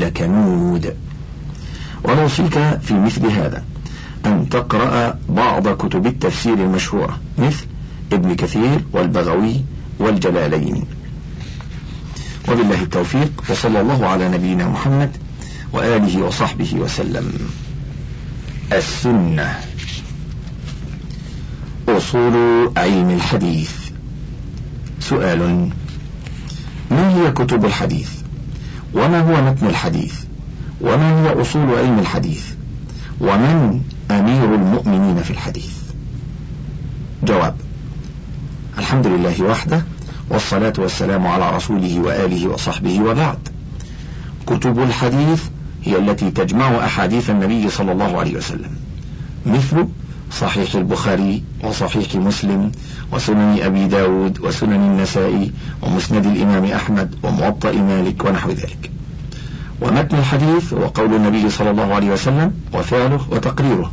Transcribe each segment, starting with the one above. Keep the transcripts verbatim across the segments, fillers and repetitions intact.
لكنود. ونوصيك في مثل هذا أن تقرأ بعض كتب التفسير المشهورة مثل ابن كثير والبغوي والجلالين. وبالله التوفيق، وصلى الله على نبينا محمد وآله وصحبه وسلم. السنة. أصول علم الحديث. سؤال: ما هي كتب الحديث؟ وما هو متن الحديث؟ وما هي أصول علم الحديث؟ ومن أمير المؤمنين في الحديث؟ جواب: الحمد لله وحده، والصلاة والسلام على رسوله وآله وصحبه، وبعد. كتب الحديث هي التي تجمع أحاديث النبي صلى الله عليه وسلم، مثل صحيح البخاري وصحيح مسلم وسنن أبي داود وسنن النسائي ومسند الإمام أحمد وموطأ مالك ونحو ذلك. ومتن الحديث هو قول النبي صلى الله عليه وسلم وفعله وتقريره.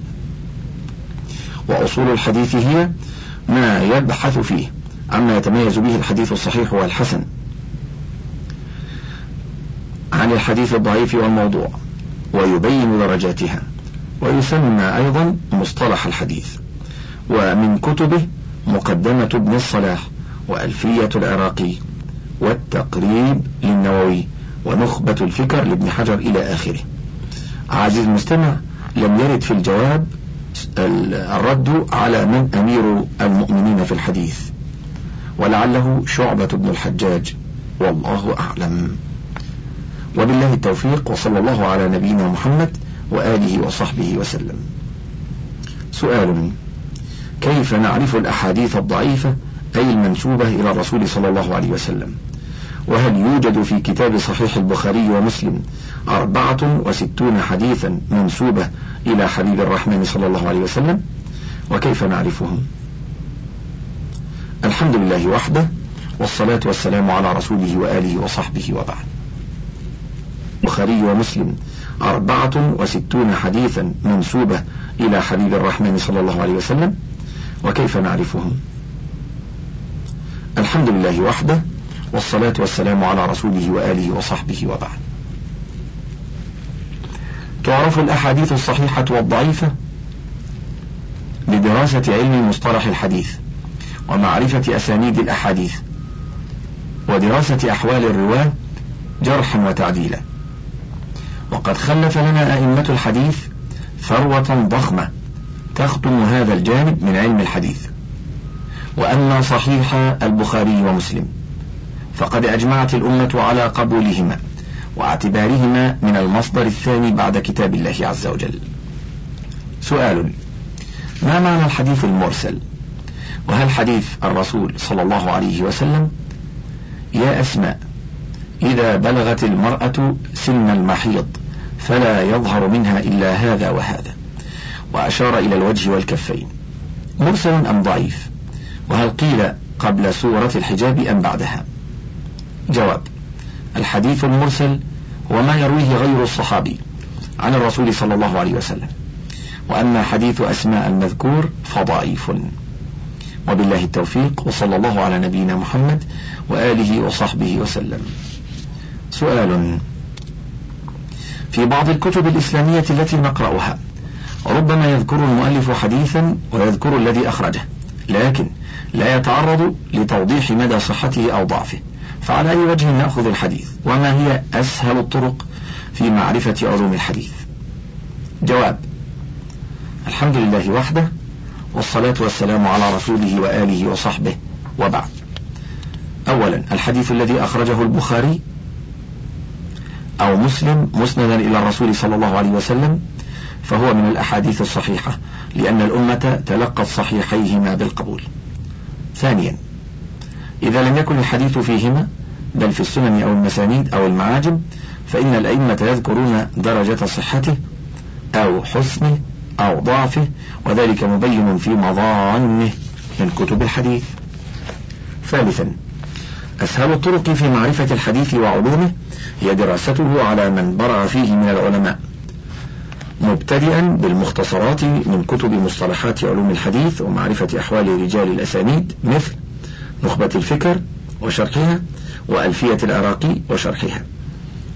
وأصول الحديث هي ما يبحث فيه عما يتميز به الحديث الصحيح والحسن عن الحديث الضعيف والموضوع، ويبين درجاتها، ويسمى أيضا مصطلح الحديث. ومن كتبه مقدمة ابن الصلاح، وألفية العراقي، والتقريب للنووي، ونخبة الفكر لابن حجر إلى آخره. عزيز المستمع، لم يرد في الجواب الرد على من أمير المؤمنين في الحديث، ولعله شعبة بن الحجاج، والله أعلم. وبالله التوفيق، وصلى الله على نبينا محمد وآله وصحبه وسلم. سؤال: كيف نعرف الأحاديث الضعيفة أي المنسوبة إلى الرسول صلى الله عليه وسلم؟ وهل يوجد في كتاب صحيح البخاري ومسلم أربعة وستون حديثا منسوبة إلى حبيب الرحمن صلى الله عليه وسلم؟ وكيف نعرفهم؟ الحمد لله وحده، والصلاة والسلام على رسوله وآله وصحبه، وبعد. البخاري ومسلم أربعة وستون حديثا منسوبة إلى حبيب الرحمن صلى الله عليه وسلم. وكيف نعرفهم؟ الحمد لله وحده، والصلاة والسلام على رسوله وآله وصحبه، وبعد. تعرف الأحاديث الصحيحة والضعيفة بدراسة علم مصطلح الحديث، ومعرفة أسانيد الأحاديث، ودراسة أحوال الرواة جرحا وتعديلا. وقد خلف لنا أئمة الحديث ثروة ضخمة تخدم هذا الجانب من علم الحديث. وأما صحيح البخاري ومسلم فقد أجمعت الأمة على قبولهما واعتبارهما من المصدر الثاني بعد كتاب الله عز وجل. سؤال: ما معنى الحديث المرسل؟ وهل حديث الرسول صلى الله عليه وسلم: يا أسماء، إذا بلغت المرأة سن المحيض فلا يظهر منها إلا هذا وهذا، وأشار إلى الوجه والكفين، مرسل أم ضعيف؟ وهل قيل قبل سورة الحجاب أم بعدها؟ جواب: الحديث المرسل هو ما يرويه غير الصحابي عن الرسول صلى الله عليه وسلم. وأما حديث أسماء المذكور فضعيف. وبالله التوفيق، وصلى الله على نبينا محمد وآله وصحبه وسلم. سؤال: في بعض الكتب الإسلامية التي نقرأها ربما يذكر المؤلف حديثا ويذكر الذي أخرجه، لكن لا يتعرض لتوضيح مدى صحته أو ضعفه، فعلى أي وجه نأخذ الحديث؟ وما هي أسهل الطرق في معرفة علوم الحديث؟ جواب: الحمد لله وحده، والصلاة والسلام على رسوله وآله وصحبه، وبعد. أولا، الحديث الذي أخرجه البخاري أو مسلم مسندا إلى الرسول صلى الله عليه وسلم فهو من الأحاديث الصحيحة، لأن الأمة تلقت صحيحيهما بالقبول. ثانيا، إذا لم يكن الحديث فيهما بل في السنن أو المسانيد أو المعاجم فإن الأئمة يذكرون درجة صحته أو حسنه أو ضعفه، وذلك مبين في مظانه من كتب الحديث. ثالثا، أسهل الطرق في معرفة الحديث وعلومه هي دراسته على من برع فيه من العلماء، مبتدئا بالمختصرات من كتب مصطلحات علوم الحديث ومعرفة أحوال رجال الأسانيد مثل نخبة الفكر وشرحها، وألفية العراقي وشرحها.